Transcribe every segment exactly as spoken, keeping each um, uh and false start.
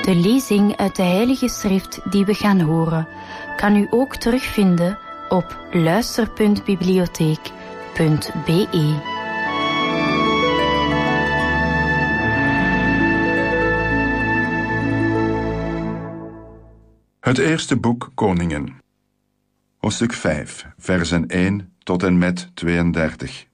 De lezing uit de Heilige Schrift die we gaan horen, kan u ook terugvinden op luister punt bibliotheek punt be. Het eerste boek Koningen. Hoofdstuk vijf, versen één tot en met tweeëndertig.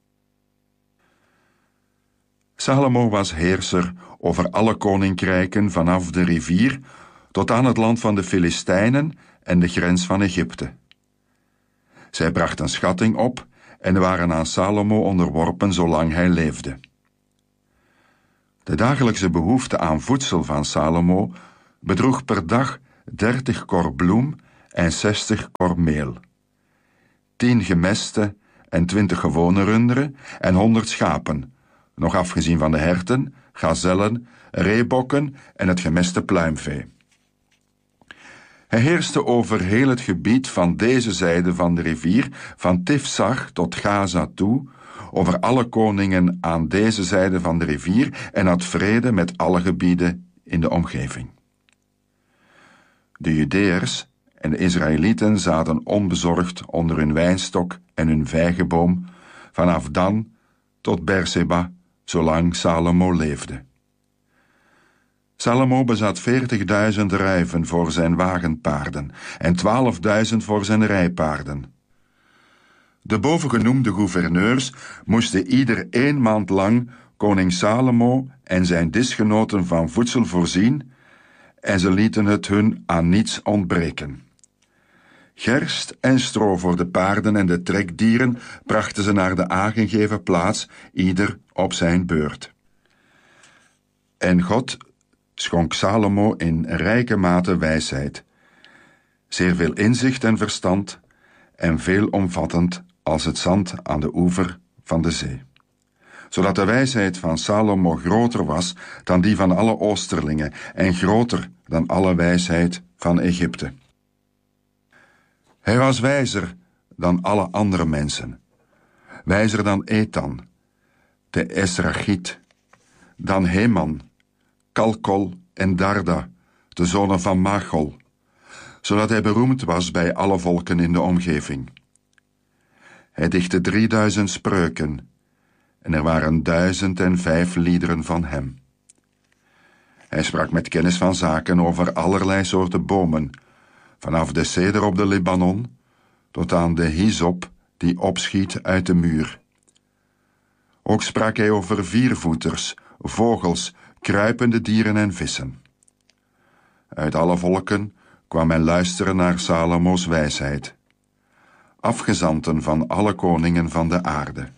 Salomo was heerser over alle koninkrijken vanaf de rivier tot aan het land van de Filistijnen en de grens van Egypte. Zij brachten schatting op en waren aan Salomo onderworpen zolang hij leefde. De dagelijkse behoefte aan voedsel van Salomo bedroeg per dag dertig kor bloem en zestig kor meel, tien gemeste en twintig gewone runderen en honderd schapen, nog afgezien van de herten, gazellen, reebokken en het gemeste pluimvee. Hij heerste over heel het gebied van deze zijde van de rivier, van Tifsach tot Gaza toe, over alle koningen aan deze zijde van de rivier en had vrede met alle gebieden in de omgeving. De Judeërs en de Israëlieten zaten onbezorgd onder hun wijnstok en hun vijgenboom, vanaf Dan tot Berseba, zolang Salomo leefde. Salomo bezat veertigduizend ruiven voor zijn wagenpaarden en twaalfduizend voor zijn rijpaarden. De bovengenoemde gouverneurs moesten ieder één maand lang koning Salomo en zijn disgenoten van voedsel voorzien, en ze lieten het hun aan niets ontbreken. Gerst en stro voor de paarden en de trekdieren brachten ze naar de aangegeven plaats, ieder op zijn beurt. En God schonk Salomo in rijke mate wijsheid, zeer veel inzicht en verstand, en veelomvattend als het zand aan de oever van de zee, zodat de wijsheid van Salomo groter was dan die van alle oosterlingen en groter dan alle wijsheid van Egypte. Hij was wijzer dan alle andere mensen, wijzer dan Ethan, de Esrachiet, dan Heman, Kalkol en Darda, de zonen van Machol, zodat hij beroemd was bij alle volken in de omgeving. Hij dichtte drieduizend spreuken, en er waren duizend en vijf liederen van hem. Hij sprak met kennis van zaken over allerlei soorten bomen, vanaf de ceder op de Libanon tot aan de hyssop die opschiet uit de muur. Ook sprak hij over viervoeters, vogels, kruipende dieren en vissen. Uit alle volken kwam men luisteren naar Salomo's wijsheid, afgezanten van alle koningen van de aarde.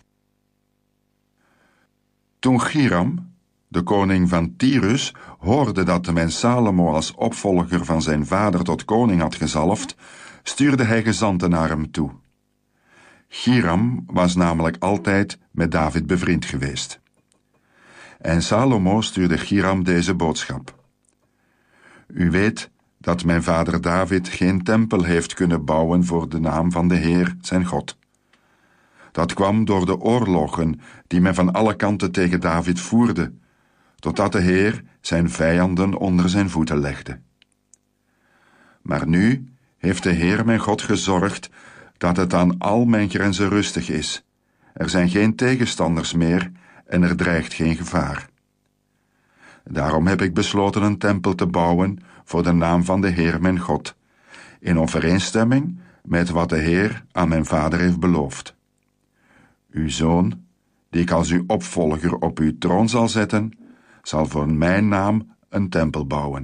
Toen Hiram, de koning van Tyrus, hoorde dat men Salomo als opvolger van zijn vader tot koning had gezalfd, stuurde hij gezanten naar hem toe. Hiram was namelijk altijd met David bevriend geweest. En Salomo stuurde Hiram deze boodschap: U weet dat mijn vader David geen tempel heeft kunnen bouwen voor de naam van de Heer, zijn God. Dat kwam door de oorlogen die men van alle kanten tegen David voerde, totdat de Heer zijn vijanden onder zijn voeten legde. Maar nu heeft de Heer mijn God gezorgd dat het aan al mijn grenzen rustig is. Er zijn geen tegenstanders meer en er dreigt geen gevaar. Daarom heb ik besloten een tempel te bouwen voor de naam van de Heer mijn God, in overeenstemming met wat de Heer aan mijn vader heeft beloofd. Uw zoon, die ik als uw opvolger op uw troon zal zetten, zal voor mijn naam een tempel bouwen.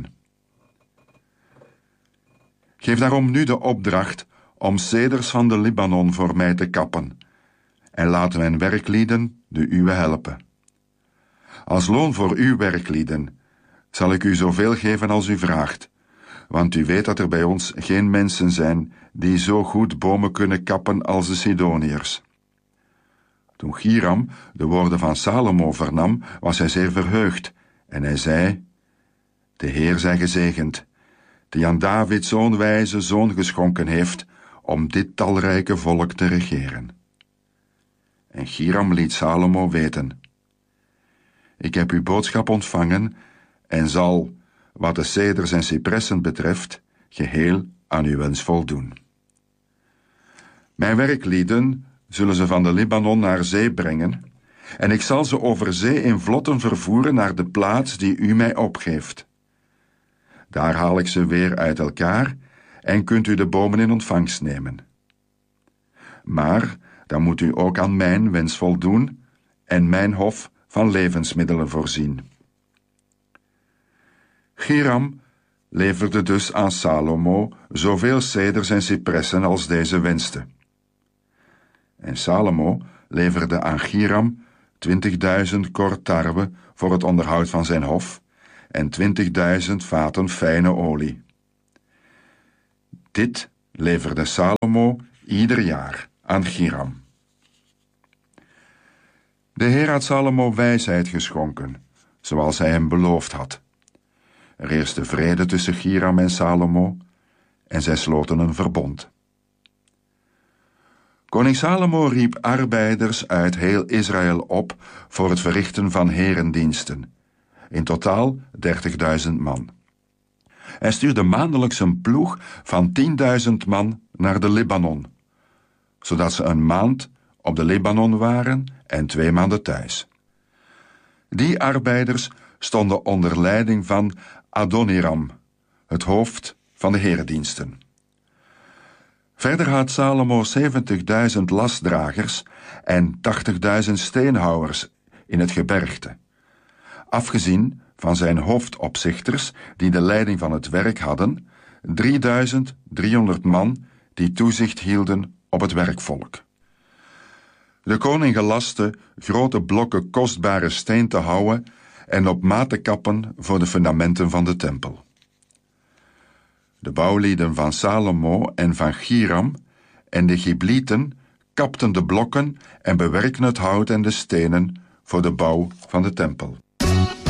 Geef daarom nu de opdracht om ceders van de Libanon voor mij te kappen, en laat mijn werklieden de uwe helpen. Als loon voor uw werklieden zal ik u zoveel geven als u vraagt, want u weet dat er bij ons geen mensen zijn die zo goed bomen kunnen kappen als de Sidoniërs. Toen Hiram de woorden van Salomo vernam, was hij zeer verheugd, en hij zei: De Heer zij gezegend, die aan David zo'n wijze zoon geschonken heeft om dit talrijke volk te regeren. En Hiram liet Salomo weten: Ik heb uw boodschap ontvangen en zal, wat de ceders en cipressen betreft, geheel aan uw wens voldoen. Mijn werklieden zullen ze van de Libanon naar zee brengen, en ik zal ze over zee in vlotten vervoeren naar de plaats die u mij opgeeft. Daar haal ik ze weer uit elkaar en kunt u de bomen in ontvangst nemen. Maar dan moet u ook aan mijn wens voldoen en mijn hof van levensmiddelen voorzien. Hiram leverde dus aan Salomo zoveel ceders en cipressen als deze wenste. En Salomo leverde aan Hiram twintigduizend kor tarwe voor het onderhoud van zijn hof en twintigduizend vaten fijne olie. Dit leverde Salomo ieder jaar aan Hiram. De Heer had Salomo wijsheid geschonken, zoals hij hem beloofd had. Er heerste vrede tussen Hiram en Salomo, en zij sloten een verbond. Koning Salomo riep arbeiders uit heel Israël op voor het verrichten van herendiensten, in totaal dertigduizend man. Hij stuurde maandelijks een ploeg van tienduizend man naar de Libanon, zodat ze een maand op de Libanon waren en twee maanden thuis. Die arbeiders stonden onder leiding van Adoniram, het hoofd van de herendiensten. Verder had Salomo zeventigduizend lastdragers en tachtigduizend steenhouwers in het gebergte, afgezien van zijn hoofdopzichters die de leiding van het werk hadden, drieduizend driehonderd man die toezicht hielden op het werkvolk. De koning gelastte grote blokken kostbare steen te houwen en op maat te kappen voor de fundamenten van de tempel. De bouwlieden van Salomo en van Hiram en de Giblieten kapten de blokken en bewerkten het hout en de stenen voor de bouw van de tempel.